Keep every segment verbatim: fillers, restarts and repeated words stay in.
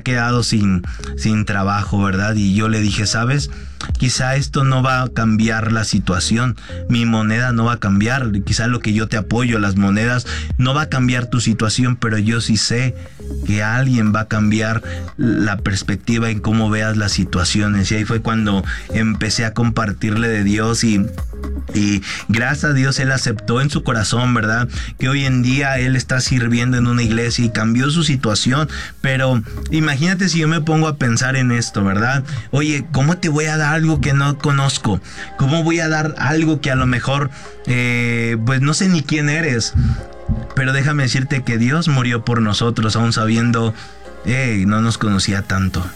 quedado sin, sin trabajo, ¿verdad? Y yo le dije, ¿sabes? Quizá esto no va a cambiar la situación, mi moneda no va a cambiar, quizá lo que yo te apoyo, las monedas, no va a cambiar tu situación, pero yo sí sé que alguien va a cambiar la perspectiva en cómo veas las situaciones. Y ahí fue cuando empecé a compartirle de Dios y... Y gracias a Dios él aceptó en su corazón, ¿verdad? Que hoy en día él está sirviendo en una iglesia y cambió su situación. Pero imagínate si yo me pongo a pensar en esto, ¿verdad? Oye, ¿cómo te voy a dar algo que no conozco? ¿Cómo voy a dar algo que a lo mejor, eh, pues no sé ni quién eres? Pero déjame decirte que Dios murió por nosotros, aún sabiendo, hey, no nos conocía tanto.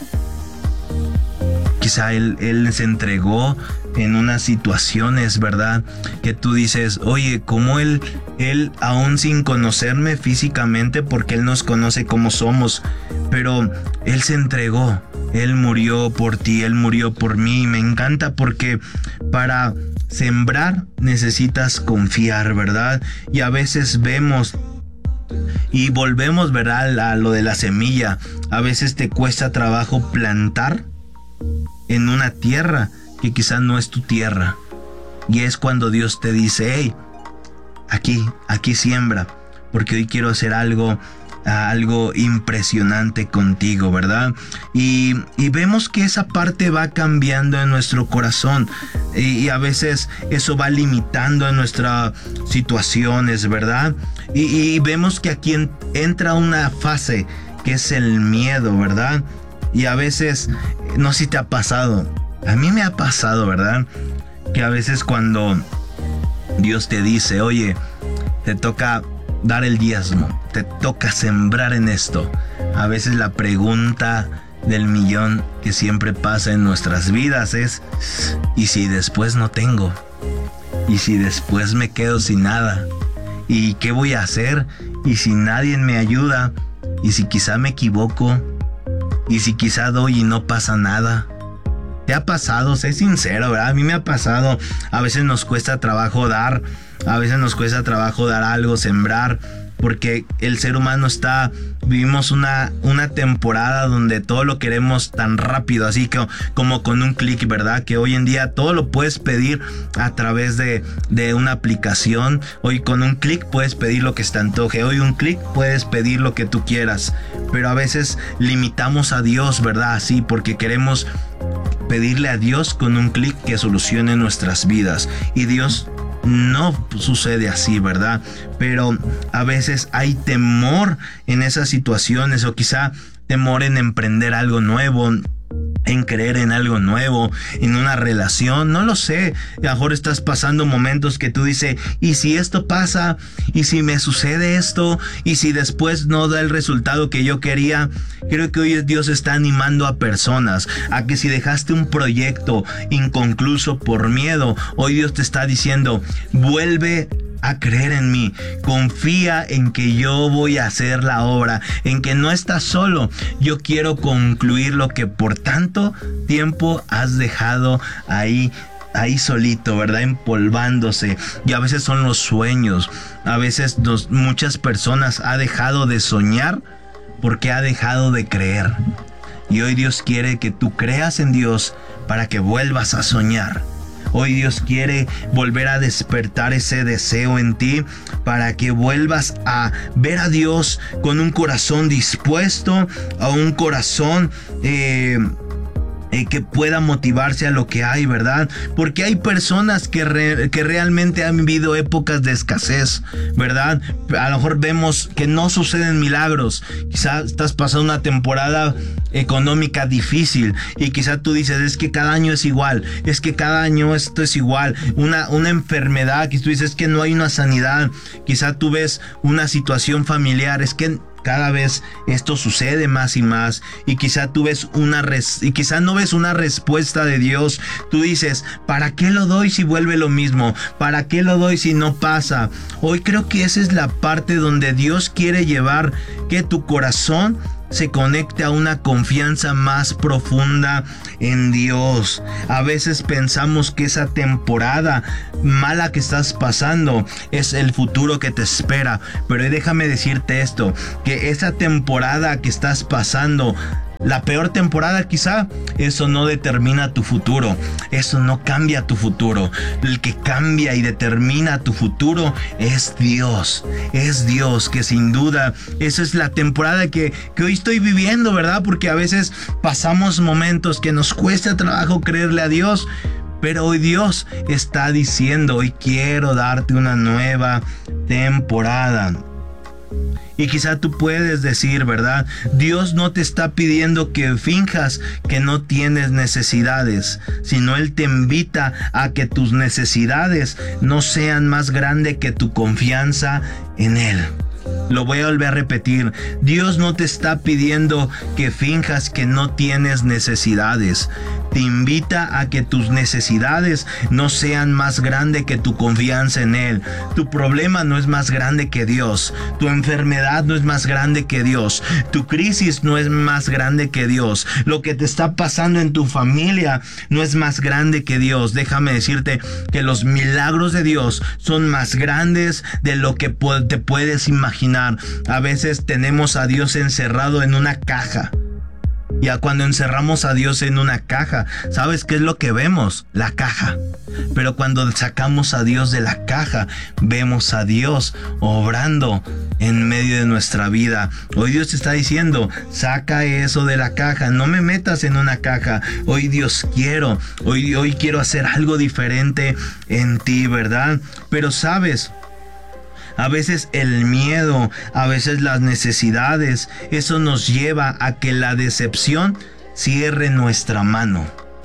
Quizá él, él se entregó en unas situaciones, ¿verdad? Que tú dices, oye, ¿cómo él, él aún sin conocerme físicamente, porque él nos conoce como somos, pero él se entregó, él murió por ti, él murió por mí? Y me encanta porque para sembrar necesitas confiar, ¿verdad? Y a veces vemos y volvemos, ¿verdad? A lo de la semilla. A veces te cuesta trabajo plantar en una tierra que quizás no es tu tierra. Y es cuando Dios te dice, hey, aquí, aquí siembra, porque hoy quiero hacer algo, algo impresionante contigo, ¿verdad? Y, y vemos que esa parte va cambiando en nuestro corazón. Y, y a veces eso va limitando en nuestras situaciones, ¿verdad? Y, y vemos que aquí en, entra una fase que es el miedo, ¿verdad? Y a veces, no sé si te ha pasado, a mí me ha pasado, ¿verdad? Que a veces cuando Dios te dice, oye, te toca dar el diezmo, te toca sembrar en esto. A veces la pregunta del millón que siempre pasa en nuestras vidas es, ¿y si después no tengo? ¿Y si después me quedo sin nada? ¿Y qué voy a hacer? ¿Y si nadie me ayuda? ¿Y si quizá me equivoco? ¿Y si quizá doy y no pasa nada? ¿Te ha pasado? Sé sincero, ¿verdad? A mí me ha pasado. A veces nos cuesta trabajo dar. A veces nos cuesta trabajo dar algo, sembrar. Porque el ser humano está... Vivimos una, una temporada donde todo lo queremos tan rápido. Así que como con un clic, ¿verdad? Que hoy en día todo lo puedes pedir a través de, de una aplicación. Hoy con un clic puedes pedir lo que se te antoje. Hoy un clic puedes pedir lo que tú quieras. Pero a veces limitamos a Dios, ¿verdad? Así porque queremos pedirle a Dios con un clic que solucione nuestras vidas. Y Dios no sucede así, ¿verdad? Pero a veces hay temor en esas situaciones, o quizá temor en emprender algo nuevo, en creer en algo nuevo, en una relación, no lo sé. A lo mejor estás pasando momentos que tú dices, ¿y si esto pasa? ¿Y si me sucede esto? ¿Y si después no da el resultado que yo quería? Creo que hoy Dios está animando a personas a que si dejaste un proyecto inconcluso por miedo, hoy Dios te está diciendo, vuelve a creer en mí, confía en que yo voy a hacer la obra, en que no estás solo. Yo quiero concluir lo que por tanto tiempo has dejado ahí ahí solito, ¿verdad? Empolvándose. Y a veces son los sueños. A veces nos, muchas personas ha dejado de soñar porque ha dejado de creer. Y hoy Dios quiere que tú creas en Dios para que vuelvas a soñar. Hoy Dios quiere volver a despertar ese deseo en ti para que vuelvas a ver a Dios con un corazón dispuesto, a un corazón eh, eh, que pueda motivarse a lo que hay, ¿verdad? Porque hay personas que, re, que realmente han vivido épocas de escasez, ¿verdad? A lo mejor vemos que no suceden milagros. Quizás estás pasando una temporada económica difícil y quizá tú dices, es que cada año es igual, es que cada año esto es igual, una, una enfermedad, que tú dices que no hay una sanidad, quizá tú ves una situación familiar, es que cada vez esto sucede más y más, y quizá tú ves una res- y quizá no ves una respuesta de Dios. Tú dices, ¿para qué lo doy si vuelve lo mismo? ¿Para qué lo doy si no pasa? Hoy creo que esa es la parte donde Dios quiere llevar que tu corazón se conecte a una confianza más profunda en Dios. A veces pensamos que esa temporada mala que estás pasando es el futuro que te espera, pero déjame decirte esto, que esa temporada que estás pasando la peor temporada quizá, eso no determina tu futuro, eso no cambia tu futuro. El que cambia y determina tu futuro es Dios, es Dios, que sin duda esa es la temporada que, que hoy estoy viviendo, ¿verdad? Porque a veces pasamos momentos que nos cuesta trabajo creerle a Dios, pero hoy Dios está diciendo, hoy quiero darte una nueva temporada. Y quizá tú puedes decir, ¿verdad? Dios no te está pidiendo que finjas que no tienes necesidades, sino Él te invita a que tus necesidades no sean más grandes que tu confianza en Él. Lo voy a volver a repetir. Dios no te está pidiendo que finjas que no tienes necesidades. Te invita a que tus necesidades no sean más grandes que tu confianza en Él. Tu problema no es más grande que Dios. Tu enfermedad no es más grande que Dios. Tu crisis no es más grande que Dios. Lo que te está pasando en tu familia no es más grande que Dios. Déjame decirte que los milagros de Dios son más grandes de lo que te puedes imaginar. A veces tenemos a Dios encerrado en una caja. Ya cuando encerramos a Dios en una caja, ¿sabes qué es lo que vemos? La caja. Pero cuando sacamos a Dios de la caja, vemos a Dios obrando en medio de nuestra vida. Hoy Dios te está diciendo, saca eso de la caja, no me metas en una caja. Hoy Dios quiero, hoy, hoy quiero hacer algo diferente en ti, ¿verdad? Pero sabes, a veces el miedo, a veces las necesidades, eso nos lleva a que la decepción cierre nuestra mano.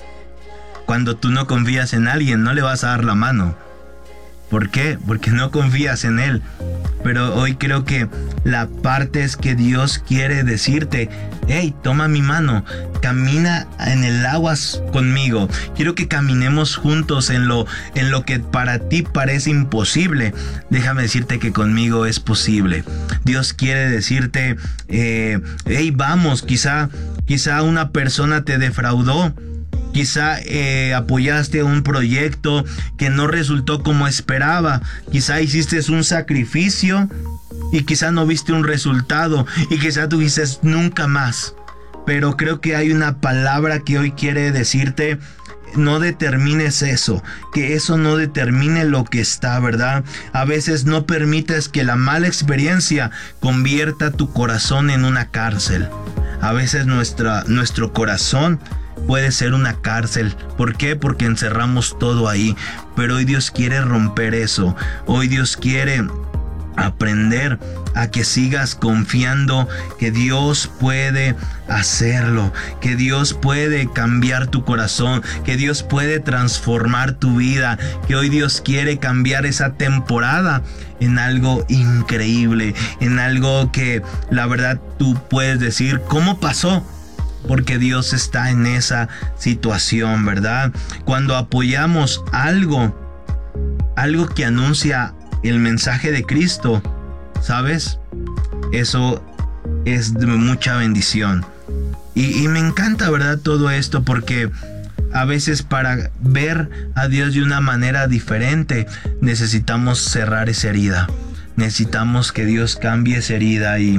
Cuando tú no confías en alguien, no le vas a dar la mano. ¿Por qué? Porque no confías en Él. Pero hoy creo que la parte es que Dios quiere decirte, hey, toma mi mano, camina en el agua conmigo. Quiero que caminemos juntos en lo, en lo que para ti parece imposible. Déjame decirte que conmigo es posible. Dios quiere decirte, eh, hey, vamos, quizá, quizá una persona te defraudó. Quizá eh, apoyaste un proyecto que no resultó como esperaba. Quizá hiciste un sacrificio y quizá no viste un resultado. Y quizá tú dices nunca más. Pero creo que hay una palabra que hoy quiere decirte. No determines eso, que eso no determine lo que está, ¿verdad? A veces no permites que la mala experiencia convierta tu corazón en una cárcel. A veces nuestra, nuestro corazón puede ser una cárcel. ¿Por qué? Porque encerramos todo ahí. Pero hoy Dios quiere romper eso. Hoy Dios quiere aprender a que sigas confiando que Dios puede hacerlo, que Dios puede cambiar tu corazón, que Dios puede transformar tu vida, que hoy Dios quiere cambiar esa temporada en algo increíble, en algo que la verdad tú puedes decir, ¿cómo pasó? Porque Dios está en esa situación, ¿verdad? Cuando apoyamos algo, algo que anuncia el mensaje de Cristo, ¿sabes? Eso es de mucha bendición. Y, y me encanta, ¿verdad? Todo esto porque a veces para ver a Dios de una manera diferente necesitamos cerrar esa herida. Necesitamos que Dios cambie esa herida y...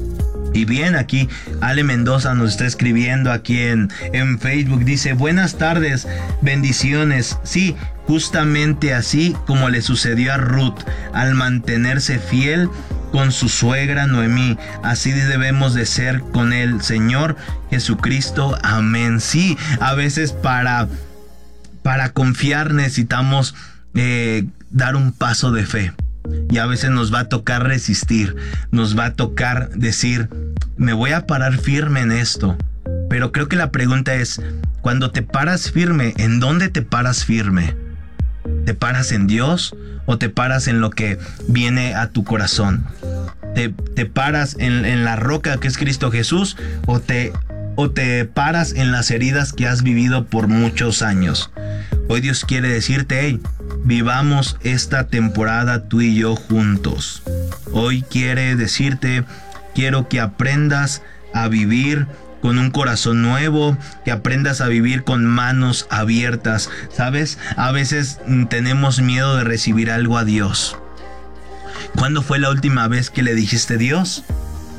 Y bien, aquí Ale Mendoza nos está escribiendo aquí en, en Facebook. Dice, buenas tardes, bendiciones. Sí, justamente así como le sucedió a Ruth al mantenerse fiel con su suegra Noemí. Así debemos de ser con el Señor Jesucristo. Amén. Sí, a veces para, para confiar necesitamos eh, dar un paso de fe. Y a veces nos va a tocar resistir, nos va a tocar decir, me voy a parar firme en esto. Pero creo que la pregunta es, cuando te paras firme, ¿en dónde te paras firme? ¿Te paras en Dios o te paras en lo que viene a tu corazón? ¿Te, te paras en, en la roca que es Cristo Jesús o te, o te paras en las heridas que has vivido por muchos años? Hoy Dios quiere decirte, hey, vivamos esta temporada tú y yo juntos. Hoy quiere decirte, quiero que aprendas a vivir con un corazón nuevo, que aprendas a vivir con manos abiertas. ¿Sabes? A veces tenemos miedo de recibir algo a Dios. ¿Cuándo fue la última vez que le dijiste Dios?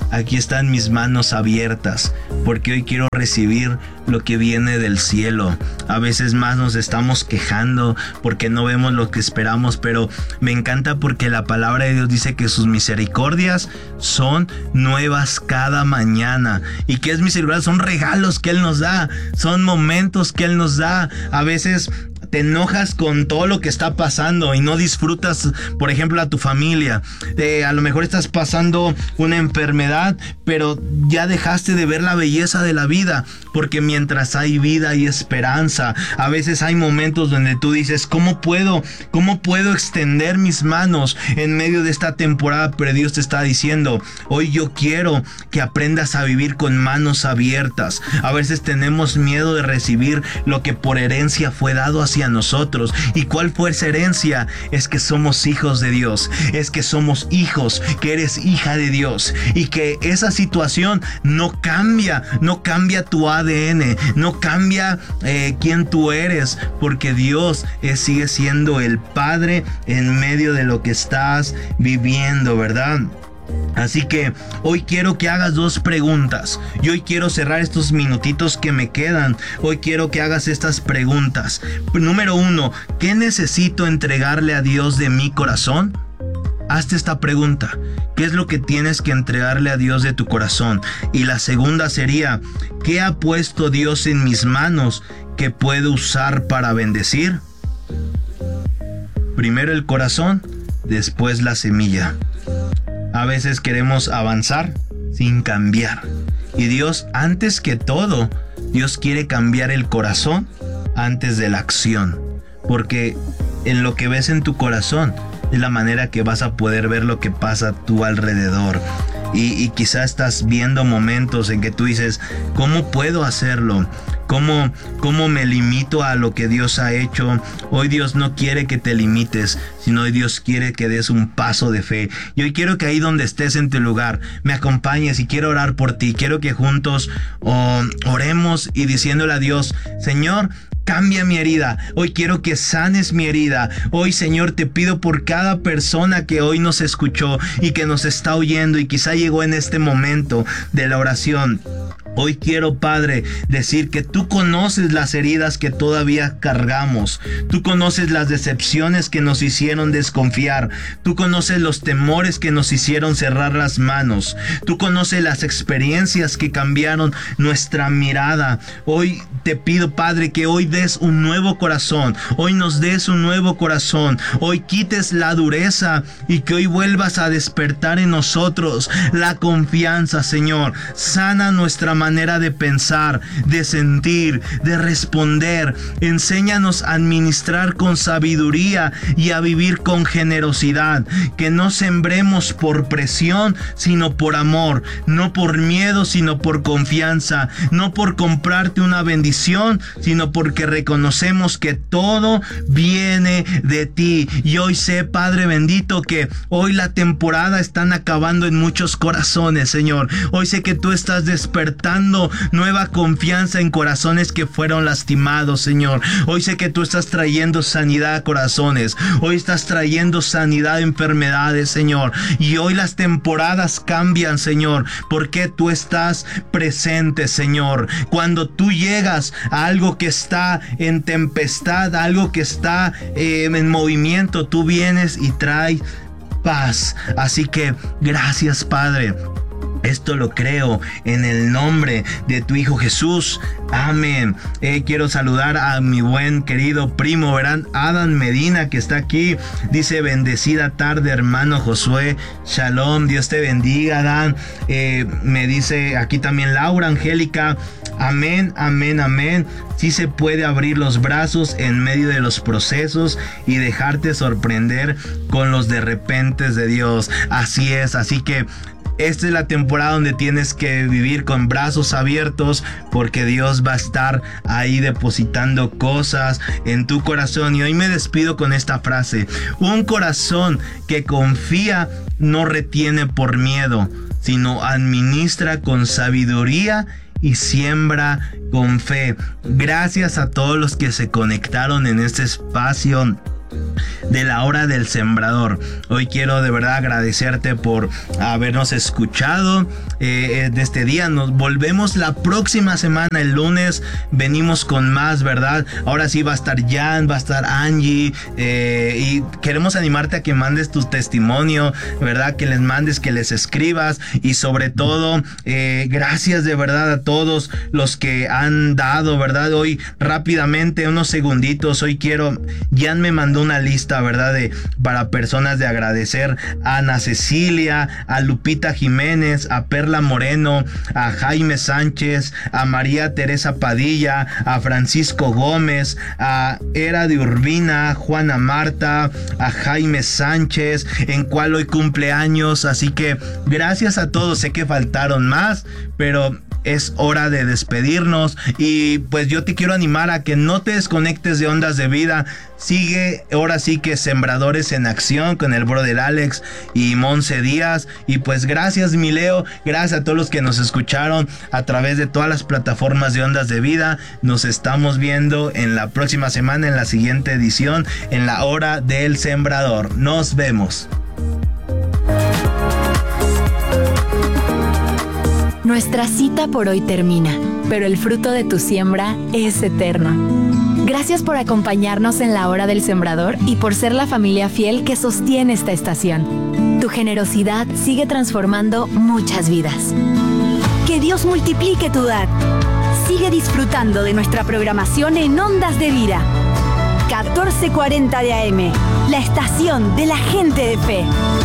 aquí están mis manos abiertas, porque hoy quiero recibir lo que viene del cielo. A veces más nos estamos quejando porque no vemos lo que esperamos, pero me encanta porque la palabra de Dios dice que sus misericordias son nuevas cada mañana. ¿Y qué es misericordia? Son regalos que Él nos da, son momentos que Él nos da. A veces te enojas con todo lo que está pasando y no disfrutas, por ejemplo, a tu familia. Eh, a lo mejor estás pasando una enfermedad, pero ya dejaste de ver la belleza de la vida, porque mientras hay vida hay esperanza. A veces hay momentos donde tú dices, ¿cómo puedo, cómo puedo extender mis manos en medio de esta temporada? Pero Dios te está diciendo, hoy yo quiero que aprendas a vivir con manos abiertas. A veces tenemos miedo de recibir lo que por herencia fue dado hacia nosotros. ¿Y cuál fue esa herencia? Es que somos hijos de Dios, es que somos hijos, que eres hija de Dios, y que esa situación no cambia, no cambia tu A D N, no cambia eh, quién tú eres, porque Dios eh, sigue siendo el Padre en medio de lo que estás viviendo, ¿verdad? Así que hoy quiero que hagas dos preguntas. Y hoy quiero cerrar estos minutitos que me quedan. Hoy quiero que hagas estas preguntas. Número uno, ¿qué necesito entregarle a Dios de mi corazón? Hazte esta pregunta. ¿Qué es lo que tienes que entregarle a Dios de tu corazón? Y la segunda sería, ¿qué ha puesto Dios en mis manos que puedo usar para bendecir? Primero el corazón, después la semilla. A veces queremos avanzar sin cambiar. Y Dios, antes que todo, Dios quiere cambiar el corazón antes de la acción. Porque en lo que ves en tu corazón es la manera que vas a poder ver lo que pasa a tu alrededor. Y, y quizá estás viendo momentos en que tú dices, ¿cómo puedo hacerlo? ¿Cómo, ¿Cómo me limito a lo que Dios ha hecho? Hoy Dios no quiere que te limites, sino hoy Dios quiere que des un paso de fe. Y hoy quiero que ahí donde estés en tu lugar, me acompañes y quiero orar por ti. Quiero que juntos oh, oremos y diciéndole a Dios, Señor, cambia mi herida. Hoy quiero que sanes mi herida. Hoy, Señor, te pido por cada persona que hoy nos escuchó y que nos está oyendo y quizá llegó en este momento de la oración. Hoy quiero, Padre, decir que tú conoces las heridas que todavía cargamos. Tú conoces las decepciones que nos hicieron desconfiar. Tú conoces los temores que nos hicieron cerrar las manos. Tú conoces las experiencias que cambiaron nuestra mirada. Hoy te pido, Padre, que hoy des un nuevo corazón. Hoy nos des un nuevo corazón. Hoy quites la dureza y que hoy vuelvas a despertar en nosotros la confianza, Señor. Sana nuestra manera de pensar, de sentir, de responder. Enséñanos a administrar con sabiduría y a vivir con generosidad. Que no sembremos por presión, sino por amor. No por miedo, sino por confianza. No por comprarte una bendición, sino porque reconocemos que todo viene de ti. Y hoy sé, Padre bendito, que hoy la temporada están acabando en muchos corazones, Señor. Hoy sé que tú estás despertando nueva confianza en corazones que fueron lastimados, Señor. Hoy sé que tú estás trayendo sanidad a corazones. Hoy estás trayendo sanidad a enfermedades, Señor. Y hoy las temporadas cambian, Señor, porque tú estás presente, Señor. Cuando tú llegas a algo que está en tempestad, algo que está eh, en movimiento, tú vienes y traes paz. Así que gracias, Padre. Esto lo creo en el nombre de tu Hijo Jesús. Amén. Eh, quiero saludar a mi buen querido primo, verán, Adán Medina, que está aquí. Dice, bendecida tarde, hermano Josué. Shalom, Dios te bendiga, Adán. Eh, me dice aquí también Laura Angélica. Amén, amén, amén. Sí se puede abrir los brazos en medio de los procesos y dejarte sorprender con los de repentes de Dios. Así es, así que esta es la temporada donde tienes que vivir con brazos abiertos, porque Dios va a estar ahí depositando cosas en tu corazón. Y hoy me despido con esta frase: un corazón que confía no retiene por miedo, sino administra con sabiduría y siembra con fe. Gracias a todos los que se conectaron en este espacio. de la hora del sembrador. Hoy quiero de verdad agradecerte por habernos escuchado eh, de este día. Nos volvemos la próxima semana, el lunes venimos con más, ¿verdad? Ahora sí va a estar Jan, va a estar Angie eh, y queremos animarte a que mandes tu testimonio, ¿verdad? Que les mandes, que les escribas y sobre todo eh, gracias de verdad a todos los que han dado, ¿verdad? Hoy rápidamente, unos segunditos, hoy quiero, Jan me mandó una lista, ¿verdad? De, para personas de agradecer: a Ana Cecilia, a Lupita Jiménez, a Perla Moreno, a Jaime Sánchez, a María Teresa Padilla, a Francisco Gómez, a Era de Urbina, Juana Marta, a Jaime Sánchez, en cual hoy cumpleaños. Así que gracias a todos, sé que faltaron más, pero es hora de despedirnos y pues yo te quiero animar a que no te desconectes de Ondas de Vida. Sigue ahora sí que Sembradores en Acción con el brother Alex y Monse Díaz. Y pues gracias, mi Leo, gracias a todos los que nos escucharon a través de todas las plataformas de Ondas de Vida. Nos estamos viendo en la próxima semana, en la siguiente edición, en la hora del Sembrador. Nos vemos. Nuestra cita por hoy termina, pero el fruto de tu siembra es eterno. Gracias por acompañarnos en la hora del sembrador y por ser la familia fiel que sostiene esta estación. Tu generosidad sigue transformando muchas vidas. Que Dios multiplique tu dar. Sigue disfrutando de nuestra programación en Ondas de Vida. catorce cuarenta de A M, la estación de la gente de fe.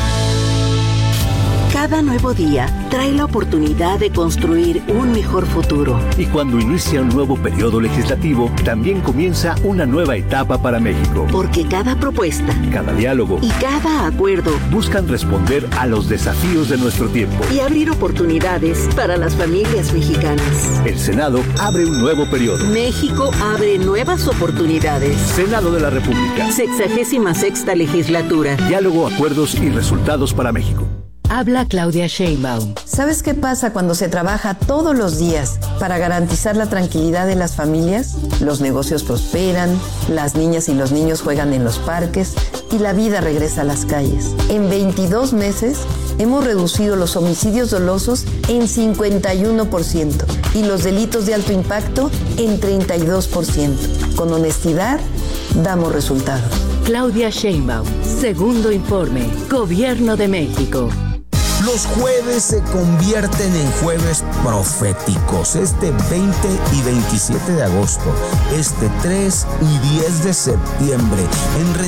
Cada nuevo día trae la oportunidad de construir un mejor futuro. Y cuando inicia un nuevo periodo legislativo, también comienza una nueva etapa para México. Porque cada propuesta, cada diálogo y cada acuerdo buscan responder a los desafíos de nuestro tiempo y abrir oportunidades para las familias mexicanas. El Senado abre un nuevo periodo. México abre nuevas oportunidades. Senado de la República. Sexagésima sexta legislatura. Diálogo, acuerdos y resultados para México. Habla Claudia Sheinbaum. ¿Sabes qué pasa cuando se trabaja todos los días para garantizar la tranquilidad de las familias? Los negocios prosperan, las niñas y los niños juegan en los parques y la vida regresa a las calles. En veintidós meses hemos reducido los homicidios dolosos en cincuenta y uno por ciento y los delitos de alto impacto en treinta y dos por ciento. Con honestidad, damos resultados. Claudia Sheinbaum, segundo informe, Gobierno de México. Los jueves se convierten en jueves proféticos. Este veinte y veintisiete de agosto, este tres y diez de septiembre, en